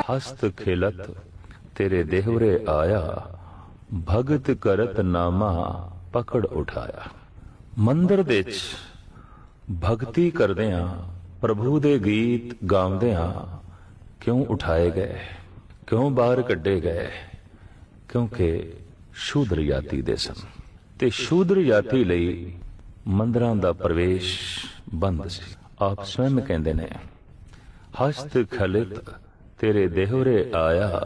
ਹਸਤ ਖਿਲਤ ਤੇਰੇ ਦੇਹਵਰੇ ਆਇਆ, ਭਗਤ ਕਰਤ ਨਾਮਾ ਪਕੜ ਉਠਾਇਆ। ਮੰਦਰ ਦੇ ਵਿੱਚ ਭਗਤੀ ਕਰਦਿਆਂ, ਪ੍ਰਭੂ ਦੇ ਗੀਤ ਗਾਉਂਦਿਆਂ ਕਿਉਂ ਉਠਾਏ ਗਏ, ਕਿਉਂ ਬਾਹਰ ਕੱਢੇ ਗਏ? ਕਿਉਂਕਿ ਸ਼ੂਦਰ ਜਾਤੀ ਦੇ ਸਨ ਤੇ ਸ਼ੂਦਰ ਜਾਤੀ ਲਈ ਮੰਦਰਾਂ ਦਾ ਪ੍ਰਵੇਸ਼ ਬੰਦ ਸੀ। ਆਪ ਸਵੈਮ ਕਹਿੰਦੇ ਨੇ, ਹਸਤ ਖਲਿਤ ਤੇਰੇ ਦੇਹਰੇ ਆਇਆ,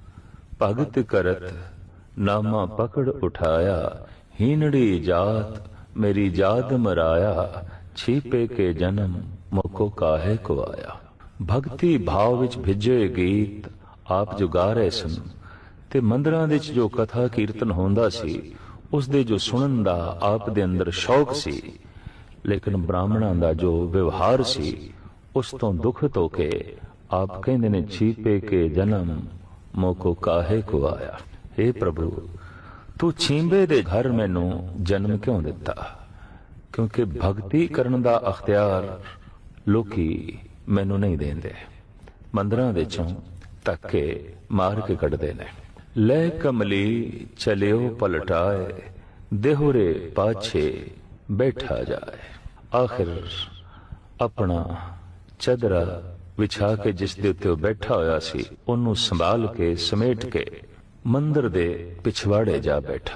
ਭਗਤ ਕਰਤ ਨਾਮਾ ਪਕੜ ਉਠਾਇਆ। ਹੀਨੜੀ ਜਾਤ ਮੇਰੀ ਜਾਤ ਮਰਾਇਆ, ਛੀਪੇ ਕੇ ਜਨਮ ਮੁਕੋ ਕਾਹੇ ਕੋ ਆਇਆ। ਭਗਤੀ ਭਾਵ ਵਿੱਚ ਭਿੱਜੇ ਗੀਤ ਆਪ ਜੋ ਗਾ ਰਹੇ ਸਨ ਤੇ ਮੰਦਰਾਂ ਵਿੱਚ ਜੋ ਕਥਾ ਕੀਰਤਨ ਹੁੰਦਾ ਸੀ, ਉਸ ਦੇ ਜੋ ਸੁਣਨ ਦਾ ਆਪ ਦੇ ਅੰਦਰ ਸ਼ੌਕ ਸੀ, ਲੇਕਿਨ ਬ੍ਰਾਹਮਣਾਂ ਦਾ ਜੋ ਵਿਵਹਾਰ ਸੀ ਉਸ ਤੋਂ ਦੁਖਤ ਹੋ ਕੇ ਆਪ ਕਹਿੰਦੇ ਨੇ, ਛੀਪੇ ਕੇ ਜਨਮ ਮੋਕੋ ਕਾਹੇ ਕੋ ਆਇਆ। हे ਪ੍ਰਭੂ, ਤੂੰ ਛੀਂਬੇ ਦੇ ਘਰ ਮੈਨੂੰ ਜਨਮ ਕਿਉਂ ਦਿੱਤਾ? ਕਿਉਂਕਿ ਭਗਤੀ ਕਰਨ ਦਾ ਅਖਤਿਆਰ ਲੋਕੀ ਮੈਨੂੰ ਨਹੀਂ ਦੇਂਦੇ। ਮੰਦਰਾਂ ਵਿੱਚੋਂ ਧੱਕੇ ਮਾਰ ਕੇ ਕੱਢਦੇ ਨੇ। ਲੈ ਕਮਲੀ ਚਲਿਓ ਪਲਟਾਏ, ਦੇਹੁਰੇ ਪਾਛੇ ਬੈਠਾ ਜਾਏ। ਆਖਿਰ ਆਪਣਾ ਚਦਰਾ ਵਿਛਾ ਕੇ ਜਿਸ ਦੇ ਉੱਤੇ ਉਹ ਬੈਠਾ ਹੋਇਆ ਸੀ, ਉਹਨੂੰ ਸੰਭਾਲ ਕੇ ਸਮੇਟ ਕੇ ਮੰਦਰ ਦੇ ਪਿਛਵਾੜੇ ਜਾ ਬੈਠਾ।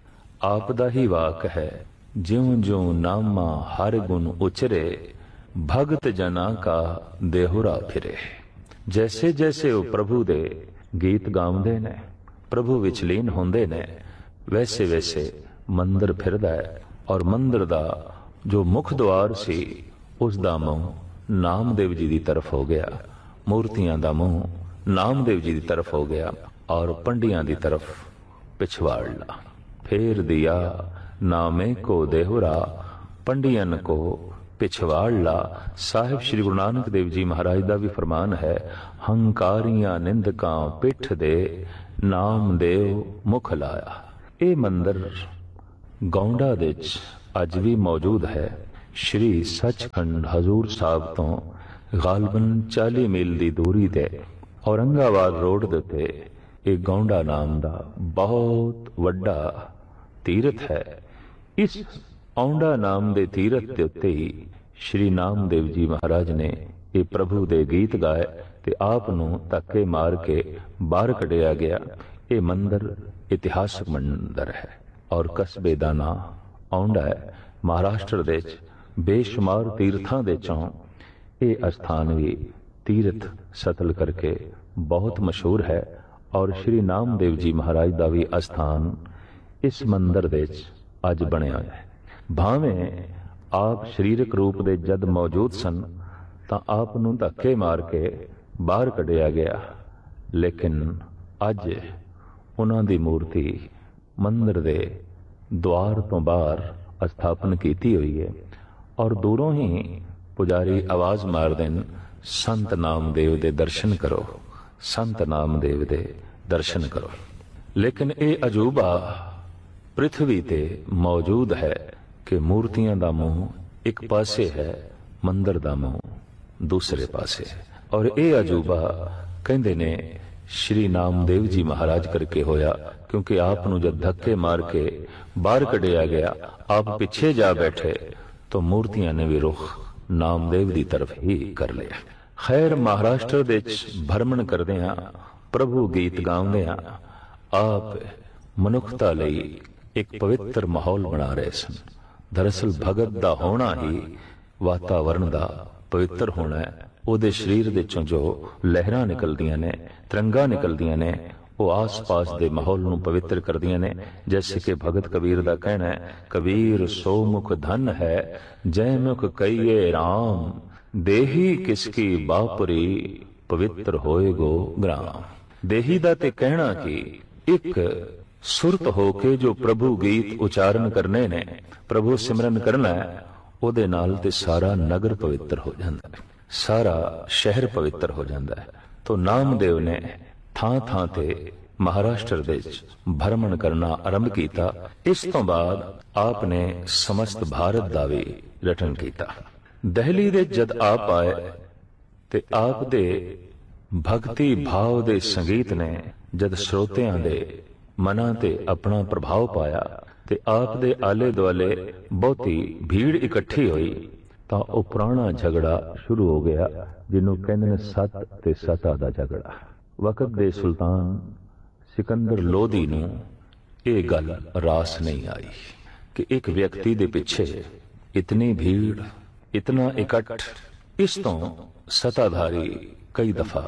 ਆਪ ਦਾ ਹੀ ਵਾਕ ਹੈ, ਜਿਉਂ ਜਿਉਂ ਨਾਮਾ ਹਰ ਗੁਣ ਉਚਰੇ, ਭਗਤ ਜਨਾ ਕਾ ਦੇਹੁਰਾ ਫਿਰੇ। ਜੈਸੇ ਜੈਸੇ ਉਹ ਪ੍ਰਭੂ ਦੇ ਗੀਤ ਗਾਉਂਦੇ ਨੇ, ਪ੍ਰਭੂ ਵਿੱਚ ਲੀਨ ਹੁੰਦੇ ਨੇ, ਵੈਸੇ ਵੈਸੇ ਮੰਦਰ ਫਿਰਦਾ ਹੈ। ਔਰ ਮੰਦਰ ਦਾ ਜੋ ਮੁੱਖ ਦੁਆਰ ਸੀ, ਉਸ ਦਾ ਮੂੰਹ ਨਾਮਦੇਵ ਜੀ ਦੀ ਤਰਫ ਹੋ ਗਿਆ, ਮੂਰਤੀਆਂ ਦਾ ਮੂੰਹ ਨਾਮਦੇਵ ਜੀ ਦੀ ਤਰਫ ਹੋ ਗਿਆ, ਔਰ ਪੰਡਿਆਂ ਦੀ ਤਰਫ ਪਿਛਵਾੜ ਲਾ। ਫੇਰ ਦਿਆ ਨਾਮੇ ਕੋ ਦੇਹੁਰਾ, ਪੰਡਿयन को ਪਿਛਵਾੜ ਲਾ। ਸਾਹਿਬ ਸ਼੍ਰੀ ਗੁਰੂ ਨਾਨਕ ਦੇਵ ਜੀ ਮਹਾਰਾਜ ਦਾ ਵੀ ਫਰਮਾਨ ਹੈ, ਹੰਕਾਰੀਆਂ ਨਿੰਦਕਾਂ ਪਿੱਠ ਦੇ, ਨਾਮਦੇਵ ਮੁਖ ਲਾਇਆ। ਇਹ ਮੰਦਰ ਗੌਂਡਾ ਵਿੱਚ ਅੱਜ ਵੀ ਮੌਜੂਦ ਹੈ। ਸ਼੍ਰੀ ਸੱਚਖੰਡ ਹਜ਼ੂਰ ਸਾਹਿਬ ਤੋਂ ਗਾਲਬਨ 40 ਮੀਲ ਦੀ ਦੂਰੀ ਤੇ ਔਰੰਗਾਬਾਦ ਰੋਡ ਦੇ ਉੱਤੇ ਇਹ ਗੌਂਡਾ ਨਾਮ ਦਾ ਬਹੁਤ ਵੱਡਾ ਤੀਰਥ ਹੈ। ਇਸ ਔਂਡਾ ਨਾਮ ਦੇ ਤੀਰਥ ਦੇ ਉੱਤੇ ਹੀ ਸ਼੍ਰੀ ਨਾਮਦੇਵ ਜੀ ਮਹਾਰਾਜ ਨੇ ਇਹ ਪ੍ਰਭੂ ਦੇ ਗੀਤ ਗਾਏ ਤੇ ਆਪ ਨੂੰ ਧੱਕੇ ਮਾਰ ਕੇ ਬਾਹਰ ਕੱਢਿਆ ਗਿਆ। ਇਹ ਮੰਦਰ ਇਤਿਹਾਸਕ ਮੰਦਰ ਹੈ ਔਰ ਕਸਬੇ ਦਾ ਨਾਂ ਔਂਡਾ ਹੈ। ਮਹਾਰਾਸ਼ਟਰ ਦੇ ਵਿੱਚ ਬੇਸ਼ੁਮਾਰ ਤੀਰਥਾਂ ਦੇ ਚੋਂ ਇਹ ਅਸਥਾਨ ਵੀ ਤੀਰਥ ਸਤਲ ਕਰਕੇ ਬਹੁਤ ਮਸ਼ਹੂਰ ਹੈ। ਔਰ ਸ਼੍ਰੀ ਨਾਮਦੇਵ ਜੀ ਮਹਾਰਾਜ ਦਾ ਵੀ ਅਸਥਾਨ ਇਸ ਮੰਦਰ ਦੇ ਵਿੱਚ ਅੱਜ ਬਣਿਆ ਹੈ। ਭਾਵੇਂ ਆਪ ਸਰੀਰਕ ਰੂਪ ਦੇ ਜਦ ਮੌਜੂਦ ਸਨ ਤਾਂ ਆਪ ਨੂੰ ਧੱਕੇ ਮਾਰ ਕੇ ਬਾਹਰ ਕੱਢਿਆ ਗਿਆ, ਲੇਕਿਨ ਅੱਜ ਉਹਨਾਂ ਦੀ ਮੂਰਤੀ ਮੰਦਰ ਦੇ ਦੁਆਰ ਤੋਂ ਬਾਹਰ ਸਥਾਪਨ ਕੀਤੀ ਹੋਈ ਹੈ। ਔਰ ਦੂਰੋਂ ਹੀ ਪੁਜਾਰੀ ਆਵਾਜ਼ ਮਾਰਦੇ ਨੇ, ਸੰਤ ਨਾਮਦੇਵ ਦੇ ਦਰਸ਼ਨ ਕਰੋ, ਸੰਤ ਨਾਮਦੇਵ ਦੇ ਦਰਸ਼ਨ ਕਰੋ। ਲੇਕਿਨ ਇਹ ਅਜੂਬਾ ਪ੍ਰਿਥਵੀ ਤੇ ਮੌਜੂਦ ਹੈ ਕਿ ਮੂਰਤੀਆਂ ਦਾ ਮੂੰਹ ਇੱਕ ਪਾਸੇ ਹੈ, ਮੰਦਰ ਦਾ ਮੂੰਹ ਦੂਸਰੇ ਪਾਸੇ ਹੈ। ਔਰ ਇਹ ਅਜੂਬਾ ਕਹਿੰਦੇ ਨੇ ਸ਼੍ਰੀ ਨਾਮਦੇਵ ਜੀ ਮਹਾਰਾਜ ਕਰਕੇ ਹੋਇਆ, ਕਿਉਂਕਿ ਆਪ ਨੂੰ ਜਦ ਧੱਕੇ ਮਾਰ ਕੇ ਬਾਹਰ ਕੱਢਿਆ ਗਿਆ, ਆਪ ਪਿੱਛੇ ਜਾ ਬੈਠੇ ਤਾਂ ਮੂਰਤੀਆਂ ਨੇ ਵੀ ਰੁਖ ਨਾਮਦੇਵ ਦੀ ਤਰਫ ਹੀ ਕਰ ਲਿਆ। ਖੈਰ, ਮਹਾਰਾਸ਼ਟਰ ਦੇ ਵਿੱਚ ਭਰਮਣ ਕਰਦੇ ਹਾਂ, ਪ੍ਰਭੂ ਗੀਤ ਗਾਉਂਦੇ ਹਾਂ, ਆਪ ਮਨੁੱਖਤਾ ਲਈ ਇੱਕ ਪਵਿੱਤਰ ਮਾਹੌਲ ਬਣਾ ਰਹੇ ਸਨ। ਦਰਅਸਲ ਭਗਤ ਦਾ ਹੋਣਾ ਹੀ ਵਾਤਾਵਰਣ ਦਾ ਪਵਿੱਤਰ ਹੋਣਾ ਹੈ। ਉਹਦੇ ਸਰੀਰ ਦੇ ਵਿੱਚੋਂ ਜੋ ਲਹਿਰਾਂ ਨਿਕਲਦੀਆਂ ਨੇ, ਤਿਰੰਗਾ ਨਿਕਲਦੀਆਂ ਨੇ, ਉਹ ਆਸ-ਪਾਸ ਦੇ ਮਾਹੌਲ ਨੂੰ ਪਵਿੱਤਰ ਕਰਦੀਆਂ ਨੇ। ਜੈਸੇ ਕਿ ਭਗਤ ਕਬੀਰ ਦਾ ਕਹਿਣਾ ਹੈ, ਕਬੀਰ ਸੋ ਮੁਖ ਧਨ ਹੈ, ਜੈ ਮੁਖ ਕਈਏ ਰਾਮ, ਦੇਹੀ ਕਿਸਕੀ ਬਾਪੁਰੀ, ਪਵਿੱਤਰ ਹੋਏਗੋ ਗ੍ਰਾਮ। ਦੇਹੀ ਦਾ ਤੇ ਕਹਿਣਾ ਕਿ ਇੱਕ ਸੁਰਤ ਹੋ ਕੇ ਜੋ ਪ੍ਰਭੂ ਗੀਤ ਉਚਾਰਨ ਕਰਨੇ ਨੇ, ਪ੍ਰਭੂ ਸਿਮਰਨ ਕਰਨਾ ਹੈ, ਉਹਦੇ ਨਾਲ ਤੇ ਸਾਰਾ ਨਗਰ ਪਵਿੱਤਰ ਹੋ ਜਾਂਦਾ ਹੈ, ਸਾਰਾ ਸ਼ਹਿਰ ਪਵਿੱਤਰ ਹੋ ਜਾਂਦਾ ਹੈ। ਤੋ ਨਾਮਦੇਵ ਨੇ ਥਾਂ ਥਾਂ ਤੇ ਮਹਾਰਾਸ਼ਟਰ ਦੇ ਵਿੱਚ ਭਰਮਣ ਕਰਨਾ ਆਰੰਭ ਕੀਤਾ। ਇਸ ਤੋਂ ਬਾਅਦ ਆਪ ਨੇ ਸਮਸਤ ਭਾਰਤ ਦਾ ਵੀ ਰਟਨ ਕੀਤਾ। ਦਿੱਲੀ ਦੇ ਜਦ ਆਪ ਆਏ ਤੇ ਆਪ ਦੇ ਭਗਤੀ ਭਾਵ ਦੇ ਸੰਗੀਤ ਨੇ ਜਦ ਸਰੋਤਿਆਂ ਦੇ ਮਨਾਂ ਤੇ ਆਪਣਾ ਪ੍ਰਭਾਵ ਪਾਇਆ ਤੇ ਆਪ ਦੇ ਆਲੇ ਦੁਆਲੇ ਬਹੁਤੀ ਭੀੜ ਇਕੱਠੀ ਹੋਈ ਤਾਂ ਉਹ ਪੁਰਾਣਾ ਝਗੜਾ ਸ਼ੁਰੂ ਹੋ ਗਿਆ, ਜਿਹਨੂੰ ਕਹਿੰਦੇ ਨੇ ਸੱਤ ਤੇ ਸਤਾ ਦਾ ਝਗੜਾ। ਵਕਤ ਦੇ ਸੁਲਤਾਨ ਸਿਕੰਦਰ ਲੋਧੀ ਨੂੰ ਇਹ ਗੱਲ ਰਾਸ ਨਹੀਂ ਆਈ ਕਿ ਇੱਕ ਵਿਅਕਤੀ ਦੇ ਪਿੱਛੇ ਇਤਨੀ ਭੀੜ, ਇਤਨਾ ਇਕੱਠ। ਇਸ ਤੋਂ ਸਤਾਧਾਰੀ ਕਈ ਦਫਾ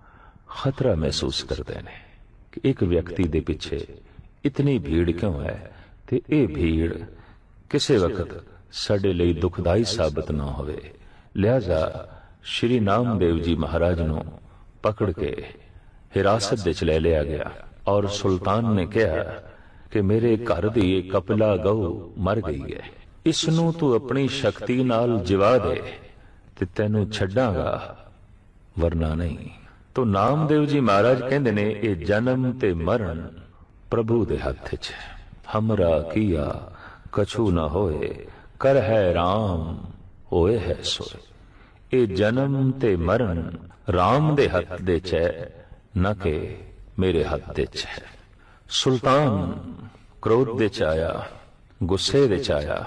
ਖਤਰਾ ਮਹਿਸੂਸ ਕਰਦੇ ਨੇ ਕਿ ਇੱਕ ਵਿਅਕਤੀ ਦੇ ਪਿੱਛੇ ਇਤਨੀ ਭੀੜ ਕਿਉਂ ਹੈ ਤੇ ਇਹ ਭੀੜ ਕਿਸੇ ਵਕਤ ਸਾਡੇ ਲਈ ਦੁਖਦਾਈ ਸਾਬਤ ਨਾ ਹੋਵੇ। ਲਿਹਾਜ਼ਾ ਸ਼੍ਰੀ ਨਾਮਦੇਵ ਜੀ ਮਹਾਰਾਜ ਨੂੰ ਪਕੜ ਕੇ ਹਿਰਾਸਤ ਵਿੱਚ ਲੈ ਲਿਆ ਗਿਆ ਔਰ ਸੁਲਤਾਨ ਨੇ ਕਿਹਾ ਕਿ ਮੇਰੇ ਘਰ ਦੀ ਇਹ ਕਪਿਲਾ ਗਊ ਮਰ ਗਈ ਹੈ, ਇਸ ਨੂੰ ਤੂੰ ਆਪਣੀ ਸ਼ਕਤੀ ਨਾਲ ਜਿਵਾ ਦੇ ਤੇ ਤੈਨੂੰ ਛੱਡਾਂਗਾ, ਵਰਨਾ ਨਹੀਂ। ਤੋ ਨਾਮਦੇਵ ਜੀ ਮਹਾਰਾਜ ਕਹਿੰਦੇ ਨੇ ਇਹ ਜਨਮ ਤੇ ਮਰਨ ਪ੍ਰਭੂ ਦੇ ਹੱਥ 'ਚ, ਹਮਰਾ ਕੀਆ ਕਛੂ ਨਾ ਹੋਏ, ਕਰ ਹੈ ਰਾਮ ਹੋਏ ਹੈ ਸੋਏ। ਇਹ ਜਨਮ ਤੇ ਮਰਨ ਰਾਮ ਦੇ ਹੱਥ ਦੇ 'ਚ ਹੈ, ਨਾ ਕਿ ਮੇਰੇ ਹੱਥ ਦੇ 'ਚ ਹੈ। ਸੁਲਤਾਨ ਕ੍ਰੋਧ ਦੇ 'ਚ ਆਇਆ, ਗੁੱਸੇ ਦੇ 'ਚ ਆਇਆ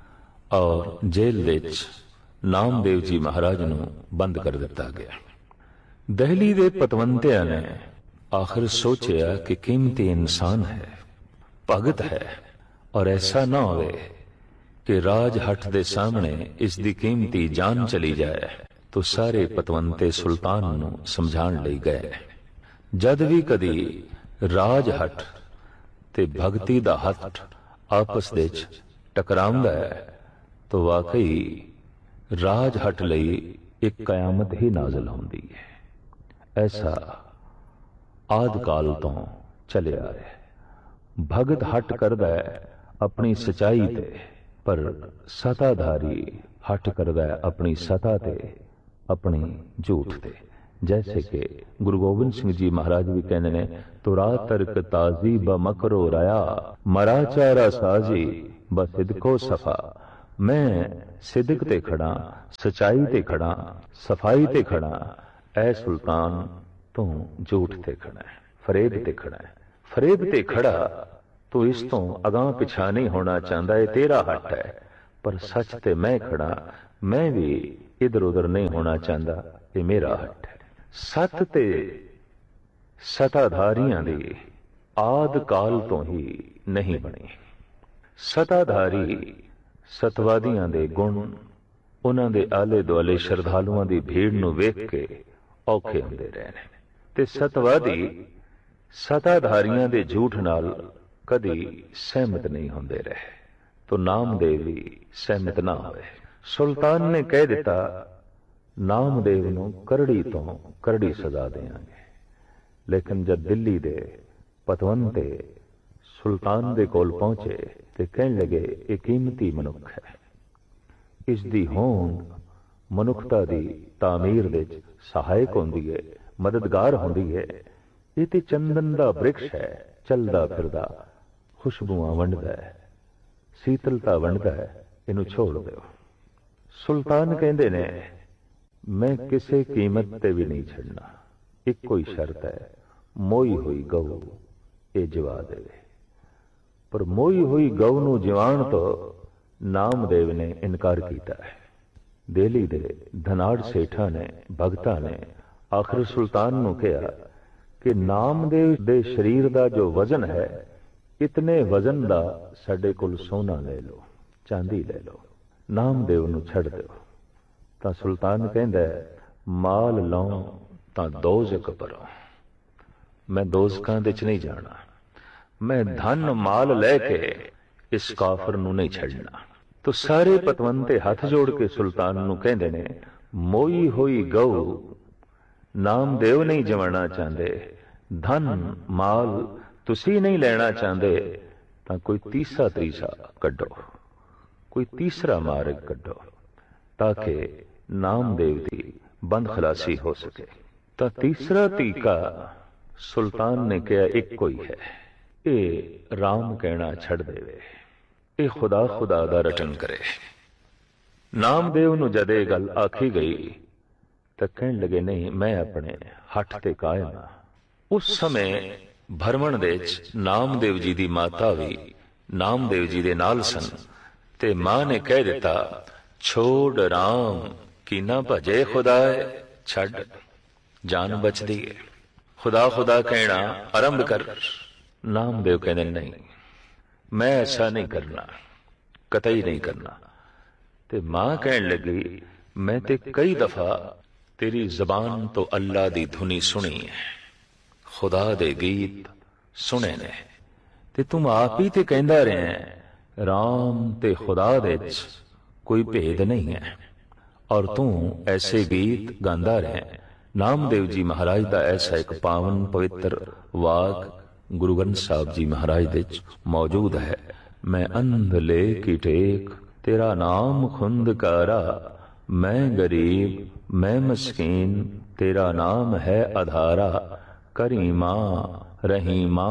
ਔਰ ਜੇਲ੍ਹ ਦੇ 'ਚ ਨਾਮਦੇਵ ਜੀ ਮਹਾਰਾਜ ਨੂੰ ਬੰਦ ਕਰ ਦਿੱਤਾ ਗਿਆ। ਦਹਿਲੀ ਦੇ ਪਤਵੰਤਿਆਂ ਨੇ ਆਖਿਰ ਸੋਚਿਆ ਕਿ ਕੀਮਤੀ ਇਨਸਾਨ ਹੈ, ਭਗਤ ਹੈ, ਔਰ ਐਸਾ ਨਾ ਹੋਵੇ ਕਿ ਰਾਜ ਹੱਟ ਦੇ ਸਾਹਮਣੇ ਇਸ ਦੀ ਕੀਮਤੀ ਜਾਨ ਚਲੀ ਜਾਏ। तो सारे पतवंते सुल्तान नूं समझाण लई गए। जद भी कदी राज हट ते भगती दा हट आपस विच टकराउंदा है तो वाकई राज हट लई एक कयामत ही नाज़िल होंदी है। ऐसा आदि काल तो चले आ रहा है। भगत हट करदा है अपनी सच्चाई ते, पर सताधारी हट करदा है अपनी सता ते, अपनी झूठ ते। जैसे कि गुरु गोबिंद सिंह जी महाराज भी कहने ने, तुरा तर्क ताजी ब मकरो रया, मरा चारा साजी ब सिदको सफा। मैं सिदक ते खड़ा, सच्चाई ते खड़ा, सफाई ते खड़ा, ऐ सुल्तान तू झूठ ते खड़ा है, फरेब ते खड़ा है। फरेब ते खड़ा तो इस तो अगां पिछा नहीं होना चाहता, है तेरा हट है, पर सच ते मैं खड़ा, मैं भी इधर उधर नहीं होना चाहता, ये मेरा हट है। सत ते सताधारियां दी आद काल तो ही नहीं बनी। सताधारी सतवादियां दे गुण उन्हां दे आले दुआले श्रद्धालुआं दी भीड़ नूं वेख के औखे हुंदे रहे ने, ते सतवादी सताधारियां दे झूठ नाल कदी सहमत नहीं होंदे रहे। तो नामदेव भी सहमत ना होए। सुल्तान ने कह दिता, नामदेव नूं करड़ी तो करड़ी सजा देंगे। लेकिन जब दिल्ली दे पतवंते सुल्तान दे कोल पहुंचे ते कहन लगे, ये कीमती मनुख है, इस दी होंद मनुखता दी तामीर विच सहायक होंदी है, मददगार होंदी है। ये ते चंदन दा वृक्ष है, चलदा फिरदा खुशबुआं वंडदा है, शीतलता वंडदा है, इनू छोड़ दो। सुल्तान कहंदे ने, मैं किसी कीमत ते भी नहीं छड़ना, एक कोई शर्त है, मोई हुई गऊ ये जिवा देवे। पर मोई हुई गऊ नूं जिवाण तो नामदेव ने इनकार किया है। दिल्ली दे धनाड़ सेठा ने भगता ने आखिर सुल्तान नूं कहा कि नामदेव दे शरीर दा जो वजन है, इतने वजन दा साडे कोल सोना ले लो, चांदी ले लो, नामदेव नूं छड़ दो। तां सुल्तान कहंदा है, माल लौं तां दोज़ख भरों, मैं दोज़खां दे च नहीं जाना, मैं धन माल लैके इस काफर नूं नहीं छड़ना। तो सारे पतवंते हाथ जोड़ के सुल्तान नूं कहंदे ने, मोई होई गऊ नामदेव नहीं जवाना चाहते, धन माल तुसी नहीं लेना चाहते, तां कोई तीसरा तरीसा कड्डो, कोई तीसरा मार्ग कड्डो, ताकि नामदेव की बंद खलासी हो सके। तो तीसरा तीका सुल्तान ने कहा, एक कोई है, ये राम कहना छड़ देवे, ये खुदा खुदा दा रटन करे। नामदेव नूं जदे गल आखी गई ਤਾਂ ਕਹਿਣ ਲੱਗੇ ਨਹੀਂ, ਮੈਂ ਆਪਣੇ ਹੱਠ ਤੇ ਕਾਇਮ ਹਾਂ। ਉਸ ਸਮੇਂ ਭਰਮਣ ਦੇ ਵਿੱਚ ਨਾਮਦੇਵ ਜੀ ਦੀ ਮਾਤਾ ਵੀ ਨਾਮਦੇਵ ਜੀ ਦੇ ਨਾਲ ਸਨ, ਤੇ ਮਾਂ ਨੇ ਕਹਿ ਦਿੱਤਾ, ਛੋੜ ਰਾਮ ਕੀ ਨਾ ਭਜੇ ਖੁਦਾਏ, ਛੱਡ, ਜਾਨ ਬਚਦੀ ਹੈ, ਖੁਦਾ ਖੁਦਾ ਕਹਿਣਾ ਆਰੰਭ ਕਰ। ਨਾਮਦੇਵ ਕਹਿੰਦੇ ਨਹੀਂ, ਮੈਂ ਐਸਾ ਨਹੀਂ ਕਰਨਾ, ਕਤਈ ਨਹੀਂ ਕਰਨਾ। ਤੇ ਮਾਂ ਕਹਿਣ ਲੱਗੀ, ਮੈਂ ਤੇ ਕਈ ਦਫਾ ਤੇਰੀ ਜ਼ਬਾਨ ਤੋਂ ਅੱਲਾ ਦੀ ਧੁਨੀ ਸੁਣੀ ਹੈ, ਖੁਦਾ ਦੇ ਗੀਤ ਸੁਣੇ ਨੇ, ਤੇ ਤੂੰ ਆਪ ਹੀ ਤੇ ਕਹਿੰਦਾ ਰਿਹਾ ਰਾਮ ਤੇ ਖੁਦਾ ਦੇ ਵਿੱਚ ਕੋਈ ਭੇਦ ਨਹੀਂ ਹੈ, ਔਰ ਤੂੰ ਐਸੇ ਗੀਤ ਗਾਉਂਦਾ ਰਿਹਾ। ਨਾਮਦੇਵ ਜੀ ਮਹਾਰਾਜ ਦਾ ਐਸਾ ਇੱਕ ਪਾਵਨ ਪਵਿੱਤਰ ਵਾਕ ਗੁਰੂ ਗ੍ਰੰਥ ਸਾਹਿਬ ਜੀ ਮਹਾਰਾਜ ਦੇ ਵਿੱਚ ਮੌਜੂਦ ਹੈ। ਮੈਂ ਅੰਧ ਲੈ ਕੀ ਟੇਕ ਤੇਰਾ ਨਾਮ ਖੁੰਦਕਾਰਾ, ਮੈਂ ਗਰੀਬ ਮੈਂ ਮਸਕੀਨ ਤੇਰਾ ਨਾਮ ਹੈ ਆਧਾਰਾ, ਕਰੀਮਾ ਰਹੀਮਾ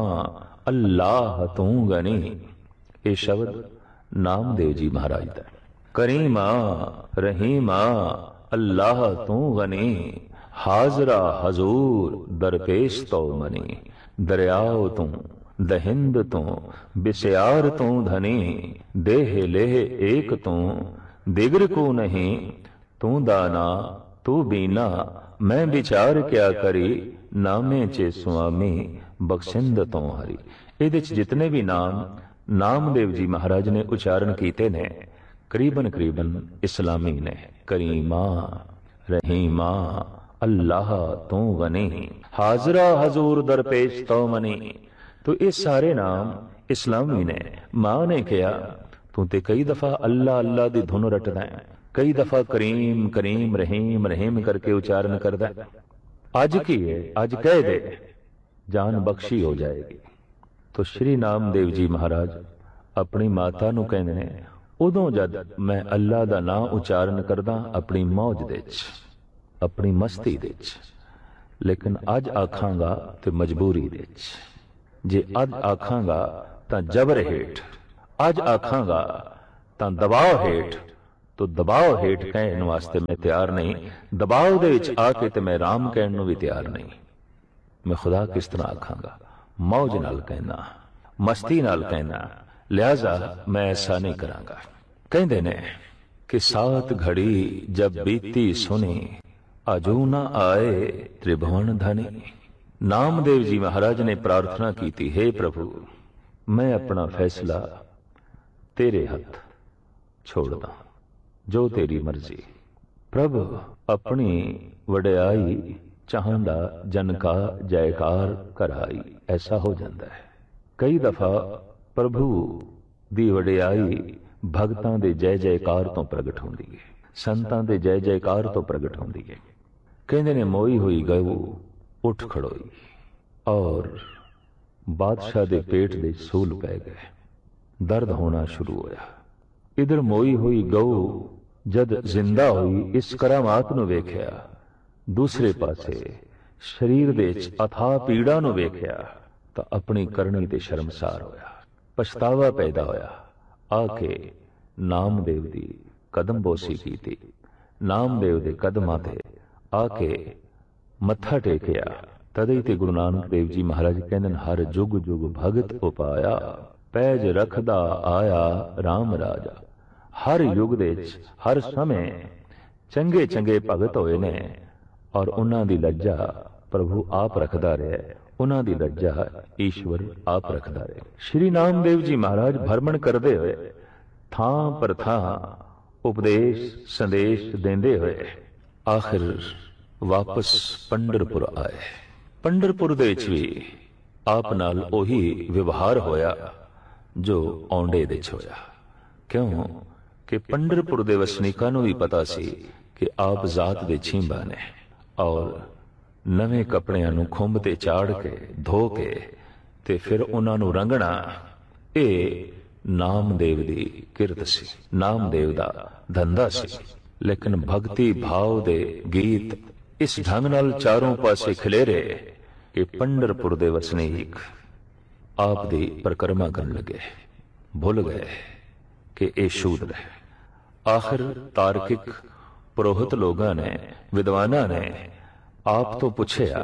ਅੱਲਾਹ ਤੂੰ ਗਨੀ। ਇਹ ਸ਼ਬਦ ਨਾਮਦੇਵ ਜੀ ਮਹਾਰਾਜ ਦਾ। ਕਰੀਮਾ ਰਹੀਮਾ ਅੱਲਾਹ ਤੂੰ ਗਨੀ, ਹਾਜ਼ਰਾ ਹਜ਼ੂਰ ਦਰਪੇਸ਼ ਤੋ ਮਨੀ, ਦਰਿਆਓ ਤੂੰ ਦਹਿੰਦ ਤੂੰ ਬਿਸਿਆਰ ਤੂੰ ਧਨੀ, ਦੇਹ ਲੇਹ ਏਕ ਤੂੰ ਦਿਗਰ ਕੋ ਨਹੀਂ, ਤੂੰ ਦਾਨਾ ਤੂੰ ਬੀਨਾ ਮੈਂ ਵਿਚਾਰ ਕਿਆ ਕਰੀ, ਨਾਮੇ ਚ ਸੁਆਮੀ ਬਖਸ਼ਿੰਦ ਤੋਂ ਹਰੀ। ਇਹਦੇ ਚ ਜਿਤਨੇ ਵੀ ਨਾਮ ਨਾਮਦੇਵ ਜੀ ਮਹਾਰਾਜ ਨੇ ਉਚਾਰਨ ਕੀਤੇ ਨੇ ਕਰੀਬਨ ਇਸਲਾਮੀ ਨੇ। ਕਰੀਮਾ ਰਹੀਮਾ ਅੱਲਾਹ ਤੂੰ ਗਨੀ, ਹਾਜ਼ਰਾ ਹਜ਼ੂਰ ਦਰਪੇਸ਼ ਤੋ ਮਨੀ। ਤੋ ਇਹ ਸਾਰੇ ਨਾਮ ਇਸਲਾਮੀ ਨੇ। ਮਾਂ ਨੇ ਕਿਹਾ ਤੂੰ ਤੇ ਕਈ ਦਫਾ ਅੱਲਾ ਅੱਲਾ ਦੀ ਧੁਨ ਰਟਦਾ ਹੈ, ਕਈ ਦਫਾ ਕਰੀਮ ਕਰੀਮ ਰਹੀਮ ਰਹੀਮ ਕਰਕੇ ਉਚਾਰਨ ਕਰਦਾ। ਅੱਜ ਕੀ ਹੈ, ਅੱਜ ਕਹਿ ਦੇ ਜਾਨ ਬਖਸ਼ੀ ਹੋ ਜਾਏਗੀ। ਤੋ ਸ਼੍ਰੀ ਨਾਮਦੇਵ ਜੀ ਮਹਾਰਾਜ ਆਪਣੀ ਮਾਤਾ ਨੂੰ ਕਹਿੰਦੇ ਨੇ, ਉਦੋਂ ਜਦ ਮੈਂ ਅੱਲਾ ਦਾ ਨਾਂ ਉਚਾਰਨ ਕਰਦਾ ਆਪਣੀ ਮੌਜ ਦੇ ਵਿੱਚ, ਆਪਣੀ ਮਸਤੀ ਦੇ ਵਿੱਚ, ਲੇਕਿਨ ਅੱਜ ਆਖਾਂਗਾ ਤੇ ਮਜਬੂਰੀ ਦੇ ਵਿੱਚ। ਜੇ ਅੱਜ ਆਖਾਂਗਾ ਤਾਂ ਜਬਰ ਹੇਠ, ਅੱਜ ਆਖਾਂਗਾ ਤਾਂ ਦਬਾਅ ਹੇਠ, ਤੋ ਦਬਾਅ ਹੇਠ ਕਹਿਣ ਵਾਸਤੇ ਮੈਂ ਤਿਆਰ ਨਹੀਂ, ਦਬਾਅ ਦੇ ਵਿੱਚ ਆ ਕੇ ਤੇ ਮੈਂ ਰਾਮ ਕਹਿਣ ਨੂੰ ਵੀ ਤਿਆਰ ਨਹੀਂ। ਮੈਂ ਖੁਦਾ ਕਿਸ ਤਰ੍ਹਾਂ ਆਖਾਂਗਾ, ਮੌਜ ਨਾਲ ਕਹਿਣਾ, ਮਸਤੀ ਨਾਲ ਕਹਿਣਾ, ਲਿਹਾਜ਼ਾ ਮੈਂ ਐਸਾ ਨਹੀਂ ਕਰਾਂਗਾ। ਕਹਿੰਦੇ ਨੇ ਕਿ ਸਾਤ ਘੜੀ ਜਬ ਬੀਤੀ ਸੁਣੀ, ਅਜੂ ਨਾ ਆਏ ਤ੍ਰਿਭੁਵਨ ਧਨੀ। ਨਾਮਦੇਵ ਜੀ ਮਹਾਰਾਜ ਨੇ ਪ੍ਰਾਰਥਨਾ ਕੀਤੀ, हे ਪ੍ਰਭੂ ਮੈਂ ਆਪਣਾ ਫੈਸਲਾ ਤੇਰੇ ਹੱਥ ਛੋੜਦਾ, ਜੋ ਤੇਰੀ ਮਰਜ਼ੀ। ਪ੍ਰਭ ਆਪਣੀ ਵਡਿਆਈ ਚਾਹੁੰਦਾ ਜਨ ਕਾ ਜੈਕਾਰ ਕਰਾਈ। ਐਸਾ ਹੋ ਜਾਂਦਾ ਹੈ ਕਈ ਦਫਾ ਪ੍ਰਭੂ ਦੀ ਵਡਿਆਈ ਭਗਤਾਂ ਦੇ ਜੈ ਜੈਕਾਰ ਤੋਂ ਪ੍ਰਗਟ ਹੁੰਦੀ ਹੈ, ਸੰਤਾਂ ਦੇ ਜੈ ਜੈਕਾਰ ਤੋਂ ਪ੍ਰਗਟ ਹੁੰਦੀ ਹੈ। ਕਹਿੰਦੇ ਨੇ ਮੋਈ ਹੋਈ ਗਊ ਉੱਠ ਖੜੋਈ, ਔਰ ਬਾਦਸ਼ਾਹ ਦੇ ਪੇਟ ਦੇ ਸੂਲ ਪੈ ਗਏ, ਦਰਦ ਹੋਣਾ ਸ਼ੁਰੂ ਹੋਇਆ। ਇਧਰ ਮੋਈ ਹੋਈ ਗਊ ਜਦ ਜ਼ਿੰਦਾ ਹੋਈ, ਇਸ ਕਰਾਮਾਤ ਨੂੰ ਵੇਖਿਆ, ਦੂਸਰੇ ਪਾਸੇ ਸਰੀਰ ਦੇ ਵਿੱਚ ਅਥਾਹ ਪੀੜਾ ਨੂੰ ਵੇਖਿਆ ਤਾਂ ਆਪਣੀ ਕਰਨੀ ਤੇ ਸ਼ਰਮਸਾਰ ਹੋਇਆ, ਪਛਤਾਵਾ ਪੈਦਾ ਹੋਇਆ। ਆ ਕੇ ਨਾਮਦੇਵ ਦੀ ਕਦਮ ਬੋਸੀ ਕੀਤੀ, ਨਾਮਦੇਵ ਦੇ ਕਦਮਾਂ ਤੇ ਆ ਕੇ ਮੱਥਾ ਟੇਕਿਆ। ਤਦੇ ਤੇ ਗੁਰੂ ਨਾਨਕ ਦੇਵ ਜੀ ਮਹਾਰਾਜ ਕਹਿੰਦੇ ਨੇ, ਹਰ ਜੁਗ ਜੁਗ ਭਗਤ ਉਪਾਇਆ, ਪੈਜ ਰੱਖਦਾ ਆਇਆ ਰਾਮ ਰਾਜਾ। ਹਰ ਯੁਗ ਦੇ ਵਿੱਚ ਹਰ ਸਮੇਂ ਚੰਗੇ ਚੰਗੇ ਭਗਤ ਹੋਏ ਨੇ, ਔਰ ਉਹਨਾਂ ਦੀ ਲੱਜਾ ਪ੍ਰਭੂ ਆਪ ਰੱਖਦਾ ਰਿਹਾ, ਉਹਨਾਂ ਦੀ ਲੱਜਾ ਈਸ਼ਵਰ ਆਪ ਰੱਖਦਾ ਰਿਹਾ। ਸ਼੍ਰੀ ਨਾਮਦੇਵ ਜੀ ਮਹਾਰਾਜ ਭਰਮਣ ਕਰਦੇ ਹੋਏ ਥਾਂ ਪਰ ਥਾਂ ਉਪਦੇਸ਼ ਸੰਦੇਸ਼ ਦਿੰਦੇ ਹੋਏ ਆਖਿਰ ਵਾਪਸ ਪੰਡਰਪੁਰ ਆਏ। ਪੰਡਰਪੁਰ ਦੇ ਵਿੱਚ ਵੀ ਆਪ ਨਾਲ ਉਹੀ ਵਿਵਹਾਰ ਹੋਇਆ ਜੋ ਔਂਡੇ ਦੇ ਵਿੱਚ ਹੋਇਆ। ਕਿਉਂ ਕਿ ਪੰਡਰਪੁਰ ਦੇ ਵਸਨੀਕਾਂ ਨੂੰ ਵੀ ਪਤਾ ਸੀ ਕਿ ਆਪ ਜ਼ਾਤ ਦੇ ਛੀਂਬਾ ਨੇ, ਔਰ ਨਵੇਂ ਕੱਪੜਿਆਂ ਨੂੰ ਖੁੰਭ ਤੇ ਚਾੜ ਕੇ ਧੋ ਕੇ ਤੇ ਫਿਰ ਉਹਨਾਂ ਨੂੰ ਰੰਗਣਾ, ਇਹ ਨਾਮਦੇਵ ਦੀ ਕਿਰਤ ਸੀ, ਨਾਮਦੇਵ ਦਾ ਧੰਦਾ ਸੀ। ਲੇਕਿਨ ਭਗਤੀ ਭਾਵ ਦੇ ਗੀਤ ਇਸ ਢੰਗ ਨਾਲ ਚਾਰੋਂ ਪਾਸੇ ਖਿਲੇਰੇ ਕਿ ਪੰਡਰਪੁਰ ਦੇ ਵਸਨੀਕ ਆਪ ਦੀ ਪਰਿਕਰਮਾ ਕਰਨ ਲੱਗੇ, ਭੁੱਲ ਗਏ ਕਿ ਇਹ ਸ਼ੂਦਰ ਹੈ। ਆਖਿਰ ਤਾਰਕਿਕ पुरोहित लोगां ने, विद्वानां ने आप तो पुछया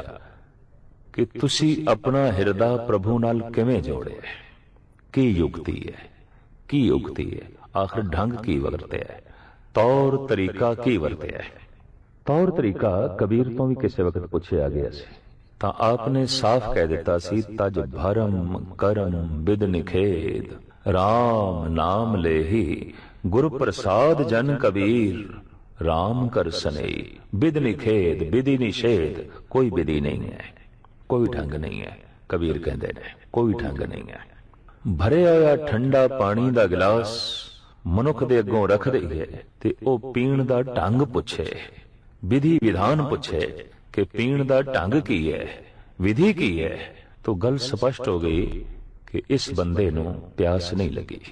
कि तुसी अपना हिरदा प्रभु नाल किवें जोड़िया, की युक्ति है, की युक्ति है, आखिर ढंग की वरतिया, तौर तरीका की वरतिया। तौर तरीका कबीर तो भी किसी वक्त पुछया गया सी, तां आपने साफ कह दिता सी, तज भरम करम बिद निखेद, राम नाम लेही गुरु प्रसाद जन कबीर, राम कर सनेई बिद निखेद, विधि निषेध, कोई विधि नहीं है, कोई ढंग नहीं है। कबीर कहते ने कोई ढंग नहीं है। भरे होया ठंडा पानी दा गिलास मनुख दे अगों रख दईए ते ओ पीण दा ढंग पुछे, विधि विधान पुछे कि पीण दा ढंग की है, विधि की है, तो गल स्पष्ट हो गई कि इस बंदे नूं प्यास नहीं लगी।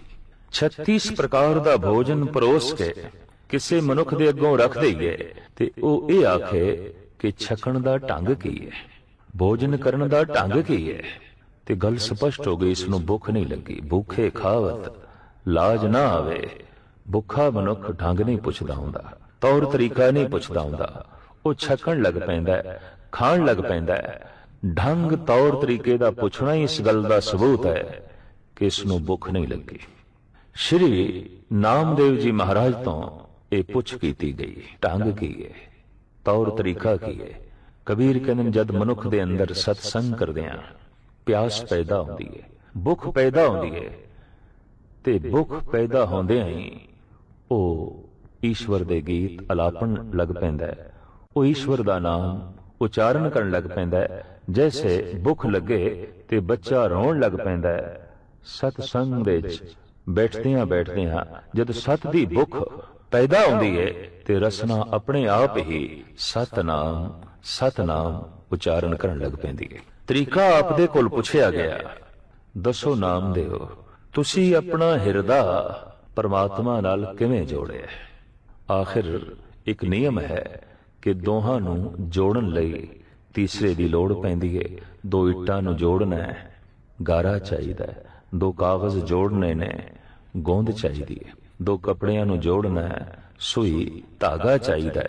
36 प्रकार दा भोजन परोस के किसे मनुख दे अगों रख दईए ते ओ ये आखे कि छकण दा ढंग की है, भोजन करन दा ढंग की है, ते गल स्पष्ट हो गई इसनूं भुख नहीं लगी। भूखे खावत लाज ना आवे, भुखा मनुख ढंग नहीं पुछदा हुंदा, तौर तरीका नहीं पुछदा हुंदा, ओ छकण लग पैंदा है, खाण लग पैंदा है। ढंग तौर तरीके दा पुछना ही इस गल दा सबूत है कि इसनूं भुख नहीं लगी। श्री नामदेव जी महाराज तो ये पुछ कीती गई, ढंग की है, तौर तरीका की है। कबीर कहंदे जद मनुख दे अंदर सत्संग करदियां प्यास पैदा होंदी है, भुख पैदा होंदी है, ते भुख पैदा होंदियां ही ओ ईश्वर दे गीत अलापण लग पैंदा है, ओ ईश्वर दा नाम उचारण करन लग पैंदा है। जैसे भुख लगे ते बच्चा रोण लग पैंदा है। सत्संग दे विच बैठदियां बैठदियां जद सत दी भुख पैदा होंदी है ते रसना अपने आप ही सतनाम सतनाम उचारण करन लग पैंदी है। तरीका आप दे कोल पुछया गया, दसो नामदेव तुसी अपना हिरदा परमात्मा नाल किवें जोड़िया। आखिर एक नियम है कि दोहां नूं जोड़न लई तीसरे दी लोड़ पैंदी है। दो इट्टां नूं जोड़ना है, गारा चाहिदा है। दो कागज जोड़ने ने, गोंद चाहिदी है। दो कपड़ियां नूं जोड़ना है, सुई धागा चाहिदा है।